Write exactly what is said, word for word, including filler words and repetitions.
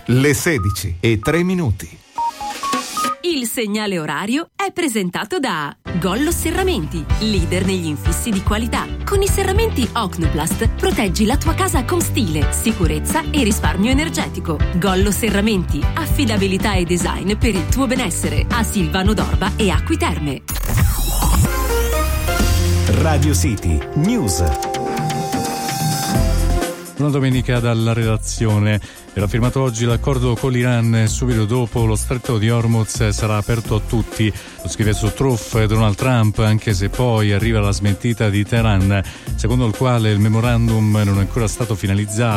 Le sedici e tre minuti. Il segnale orario è presentato da Gollo Serramenti, leader negli infissi di qualità. Con i serramenti Ocnoplast proteggi la tua casa con stile, sicurezza e risparmio energetico. Gollo Serramenti, affidabilità e design per il tuo benessere. A Silvano d'Orba e Acqui Terme. Radio City News. Una domenica dalla redazione. Era firmato oggi l'accordo con l'Iran. Subito dopo lo stretto di Hormuz sarà aperto a tutti. Lo scrive su Truth Donald Trump, anche se poi arriva la smentita di Teheran, secondo il quale il memorandum non è ancora stato finalizzato